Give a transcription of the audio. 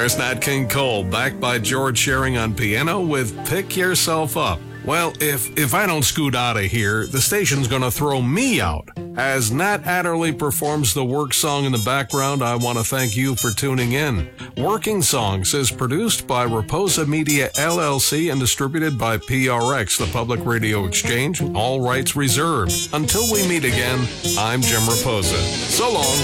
There's Nat King Cole, backed by George Shearing on piano with Pick Yourself Up. Well, if I don't scoot out of here, the station's gonna throw me out. As Nat Adderley performs the work song in the background, I want to thank you for tuning in. Working Songs is produced by Raposa Media LLC and distributed by PRX, the Public Radio Exchange, all rights reserved. Until we meet again, I'm Jim Raposa. So long.